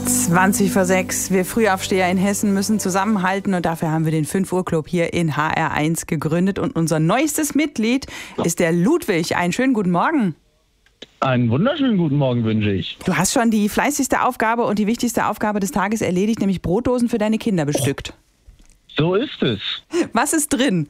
5:20. Wir Frühaufsteher in Hessen müssen zusammenhalten und dafür haben wir den 5 Uhr Club hier in HR1 gegründet und unser neuestes Mitglied ist der Ludwig. Einen schönen guten Morgen. Einen wunderschönen guten Morgen wünsche ich. Du hast schon die fleißigste Aufgabe und die wichtigste Aufgabe des Tages erledigt, nämlich Brotdosen für deine Kinder bestückt. So ist es. Was ist drin?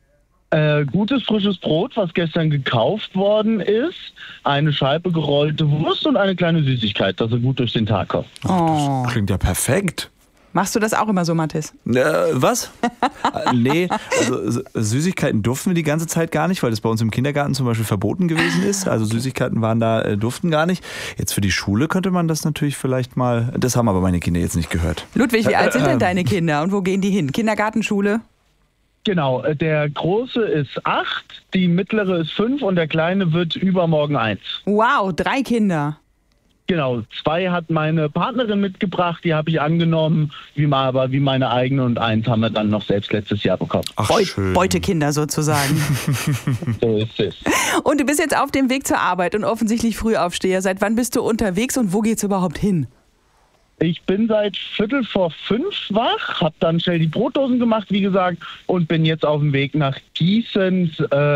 Gutes frisches Brot, was gestern gekauft worden ist, eine Scheibe gerollte Wurst und eine kleine Süßigkeit, dass er gut durch den Tag kommt. Oh. Das klingt ja perfekt. Machst du das auch immer so, Mathis? Was? Nee, also Süßigkeiten durften wir die ganze Zeit gar nicht, weil das bei uns im Kindergarten zum Beispiel verboten gewesen ist. Also Süßigkeiten waren da, durften gar nicht. Jetzt für die Schule könnte man das natürlich vielleicht mal, das haben aber meine Kinder jetzt nicht gehört. Ludwig, wie alt sind denn deine Kinder und wo gehen die hin? Kindergarten, Schule? Genau, der Große ist 8, die Mittlere ist 5 und der Kleine wird übermorgen 1. Wow, 3 Kinder. Genau, 2 hat meine Partnerin mitgebracht, die habe ich angenommen, wie meine eigene und 1 haben wir dann noch selbst letztes Jahr bekommen. Ach, schön. Beutekinder sozusagen. So ist es. Und du bist jetzt auf dem Weg zur Arbeit und offensichtlich Frühaufsteher. Seit wann bist du unterwegs und wo geht's überhaupt hin? Ich bin seit 4:45 wach, habe dann schnell die Brotdosen gemacht, wie gesagt, und bin jetzt auf dem Weg nach Gießen.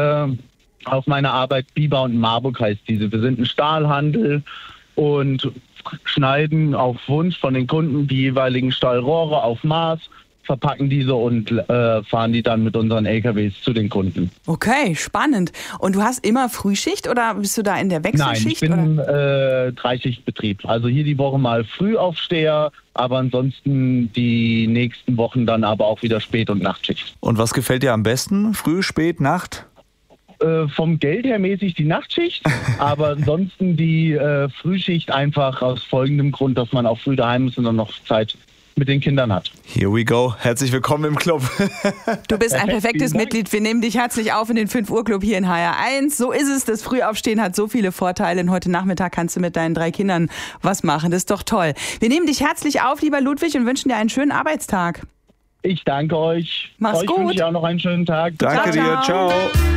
Auf meine Arbeit Biber und Marburg heißt diese. Wir sind ein Stahlhandel und schneiden auf Wunsch von den Kunden die jeweiligen Stahlrohre auf Maß, verpacken diese und fahren die dann mit unseren LKWs zu den Kunden. Okay, spannend. Und du hast immer Frühschicht oder bist du da in der Wechselschicht? Nein, ich bin Dreischichtbetrieb. Also hier die Woche mal Frühaufsteher, aber ansonsten die nächsten Wochen dann aber auch wieder Spät- und Nachtschicht. Und was gefällt dir am besten? Früh, spät, Nacht? Vom Geld her mäßig die Nachtschicht, aber ansonsten die Frühschicht einfach aus folgendem Grund, dass man auch früh daheim ist und dann noch Zeit mit den Kindern hat. Here we go. Herzlich willkommen im Club. Du bist ein perfektes Mitglied. Wir nehmen dich herzlich auf in den 5 Uhr Club hier in HR1. So ist es. Das Frühaufstehen hat so viele Vorteile. Und heute Nachmittag kannst du mit deinen 3 Kindern was machen. Das ist doch toll. Wir nehmen dich herzlich auf, lieber Ludwig, und wünschen dir einen schönen Arbeitstag. Ich danke euch. Mach's euch gut. wünsche ich auch noch einen schönen Tag. Danke dir. Ciao.